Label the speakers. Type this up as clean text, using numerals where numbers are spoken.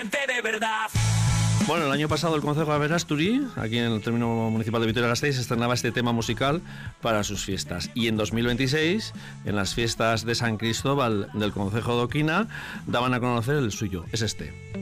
Speaker 1: de verdad.
Speaker 2: Bueno, el año pasado el Concejo de Aberasturi, aquí en el término municipal de Vitoria-Gasteiz, estrenaba este tema musical para sus fiestas. Y en 2026, en las fiestas de San Cristóbal del Concejo de Oquina, daban a conocer el suyo, es este.